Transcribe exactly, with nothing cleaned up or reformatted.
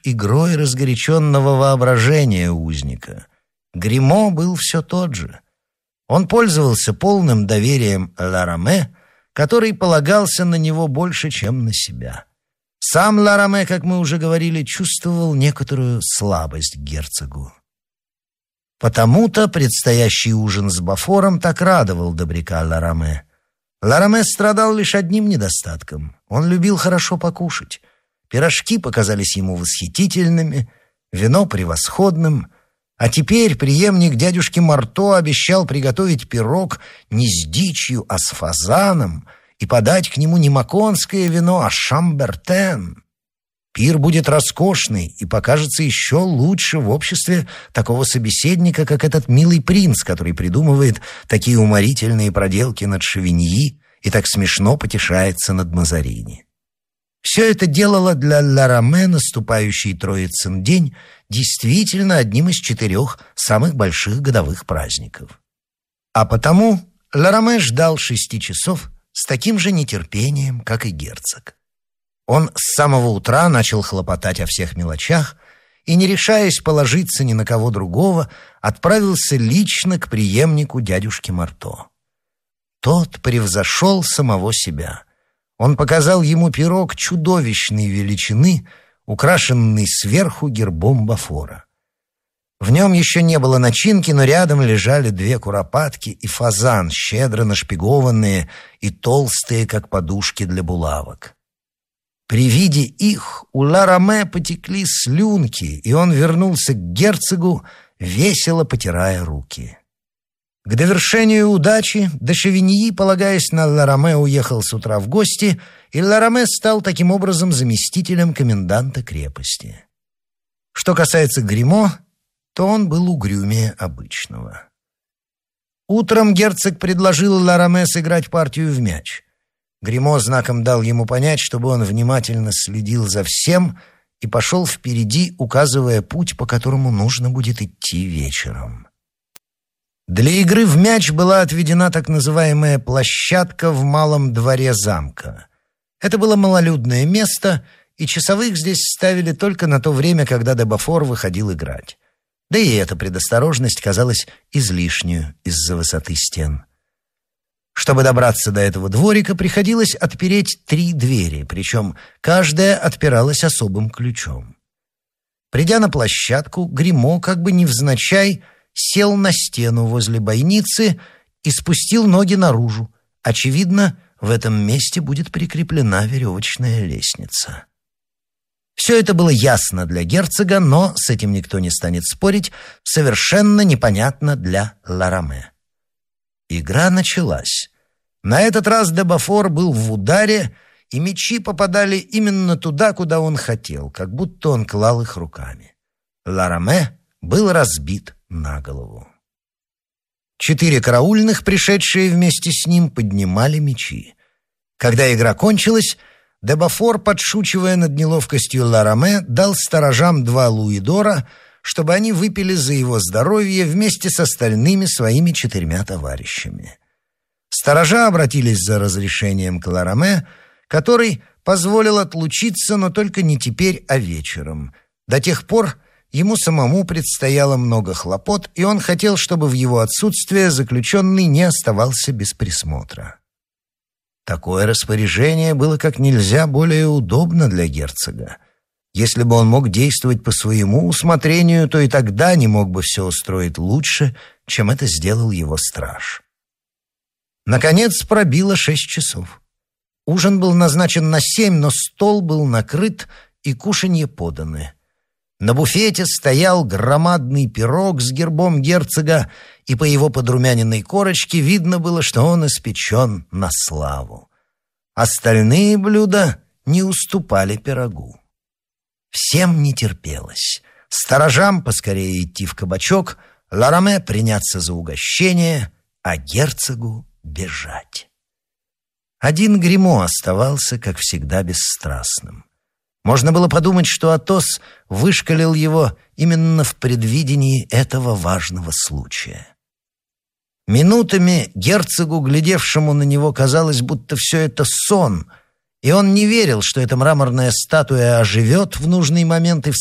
игрой разгоряченного воображения узника. Гримо был все тот же. Он пользовался полным доверием Ла-Раме, который полагался на него больше, чем на себя. Сам Ла-Раме, как мы уже говорили, чувствовал некоторую слабость к герцогу. Потому-то предстоящий ужин с Бафором так радовал добряка Ла-Раме. Ла-Раме страдал лишь одним недостатком. Он любил хорошо покушать. Пирожки показались ему восхитительными, вино превосходным, а теперь преемник дядюшки Марто обещал приготовить пирог не с дичью, а с фазаном и подать к нему не маконское вино, а шамбертен. Пир будет роскошный и покажется еще лучше в обществе такого собеседника, как этот милый принц, который придумывает такие уморительные проделки над Шевиньи и так смешно потешается над Мазарини. Все это делало для Ла-Раме наступающий Троицын день действительно одним из четырех самых больших годовых праздников. А потому Ла-Раме ждал шести часов с таким же нетерпением, как и герцог. Он с самого утра начал хлопотать о всех мелочах и, не решаясь положиться ни на кого другого, отправился лично к преемнику дядюшки Марто. Тот превзошел самого себя. Он показал ему пирог чудовищной величины, украшенный сверху гербом Бафора. В нем еще не было начинки, но рядом лежали две куропатки и фазан, щедро нашпигованные и толстые, как подушки для булавок. При виде их у Ла-Раме потекли слюнки, и он вернулся к герцогу, весело потирая руки. К довершению удачи де Шевиньи, полагаясь на Ла-Раме, уехал с утра в гости, и Ла-Раме стал таким образом заместителем коменданта крепости. Что касается Гримо, то он был угрюмее обычного. Утром герцог предложил Ла-Раме сыграть партию в мяч. Гримо знаком дал ему понять, чтобы он внимательно следил за всем и пошел впереди, указывая путь, по которому нужно будет идти вечером. Для игры в мяч была отведена так называемая площадка в малом дворе замка. Это было малолюдное место, и часовых здесь ставили только на то время, когда де Бафор выходил играть. Да и эта предосторожность казалась излишнюю из-за высоты стен. Чтобы добраться до этого дворика, приходилось отпереть три двери, причем каждая отпиралась особым ключом. Придя на площадку, Гримо, как бы невзначай, сел на стену возле бойницы и спустил ноги наружу. Очевидно, в этом месте будет прикреплена веревочная лестница. Все это было ясно для герцога, но, с этим никто не станет спорить, совершенно непонятно для Ла-Раме. Игра началась. На этот раз де Бафор был в ударе, и мячи попадали именно туда, куда он хотел, как будто он клал их руками. Ла-Раме был разбит на голову. Четыре караульных, пришедшие вместе с ним, поднимали мячи. Когда игра кончилась, де Бафор, подшучивая над неловкостью Ла-Раме, дал сторожам два луидора, чтобы они выпили за его здоровье вместе с остальными своими четырьмя товарищами. Сторожа обратились за разрешением к Ла-Раме, который позволил отлучиться, но только не теперь, а вечером. До тех пор ему самому предстояло много хлопот, и он хотел, чтобы в его отсутствие заключенный не оставался без присмотра. Такое распоряжение было как нельзя более удобно для герцога. Если бы он мог действовать по своему усмотрению, то и тогда не мог бы все устроить лучше, чем это сделал его страж. Наконец пробило шесть часов. Ужин был назначен на семь, но стол был накрыт и кушанье поданы. На буфете стоял громадный пирог с гербом герцога, и по его подрумяненной корочке видно было, что он испечен на славу. Остальные блюда не уступали пирогу. Всем не терпелось. Сторожам поскорее идти в кабачок, Ла-Раме приняться за угощение, а герцогу бежать. Один Гримо оставался, как всегда, бесстрастным. Можно было подумать, что Атос вышкалил его именно в предвидении этого важного случая. Минутами герцогу, глядевшему на него, казалось, будто все это сон, и он не верил, что эта мраморная статуя оживет в нужный момент и